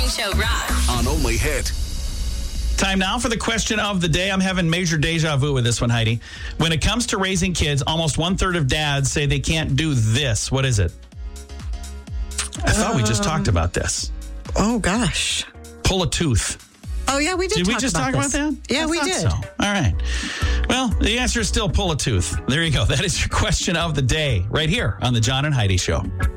Morning Show rocks. On Only Hit. Time now for the question of the day. I'm having major deja vu with this one, Heidi. When it comes to raising kids, almost 1/3 of dads say they can't do this. What is it? I thought we just talked about this. Oh, gosh. Pull a tooth. Oh, yeah, we did Did we just talk about that? Yeah, we did. So. All right. Well, the answer is still pull a tooth. There you go. That is your question of the day right here on the John and Heidi Show.